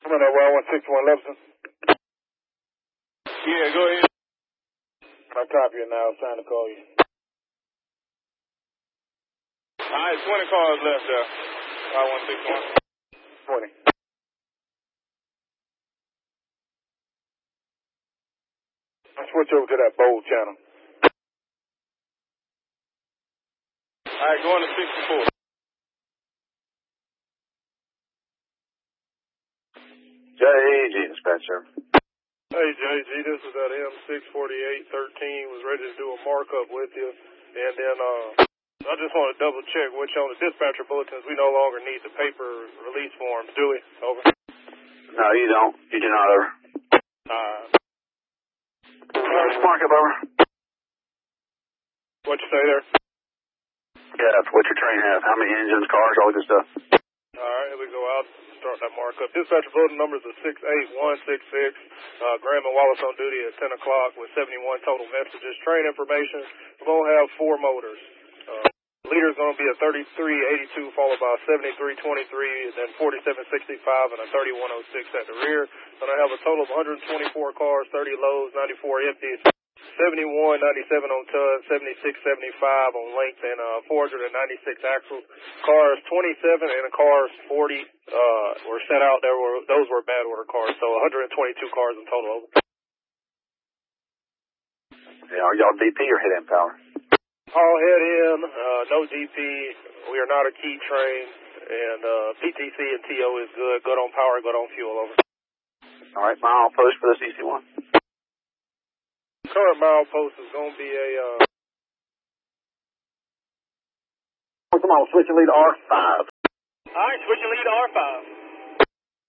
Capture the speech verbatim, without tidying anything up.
I'm on that Y one sixty-one Levinson. Yeah, go ahead. I copy you now. I was trying to call you. All right, twenty cars left there. Y one sixty-one. twenty. I'll switch over to that bold channel. All right, going to sixty-four. J G dispatcher. Hey, J G, this is that M six forty-eight thirteen. Was ready to do a markup with you. And then uh, I just want to double check which on the dispatcher bulletins we no longer need the paper release forms, do we? Over. No, you don't. You do not, over. Uh, First markup, over. What you say there? Yeah, what's your train have? How many engines, cars, all good stuff? All right, here we go out. Start that markup. Dispatcher bulletin numbers are six eight one six six. Uh, Graham and Wallace on duty at ten o'clock with seventy-one total messages. Train information. We're going to have four motors. Uh, leader's going to be a thirty-three eighty-two followed by a seventy-three twenty-three, and then forty-seven sixty-five and a thirty-one oh six at the rear. Going to have a total of one hundred twenty-four cars, thirty lows, ninety-four empties, seventy-one ninety-seven on tons, seventy-six seventy-five on length, and uh, four hundred ninety-six axles. Cars twenty-seven and cars forty uh, were set out. There were those were bad order cars, so one hundred twenty-two cars in total. Yeah, are y'all D P or head end power? All head in, uh, no D P. We are not a key train, and uh, P T C and T O is good. Good on power, good on fuel. Over. All right, mile post for the C C one. Current mile post is going to be a. Uh, Come on, switch and lead R five. All right, switch and lead to R five.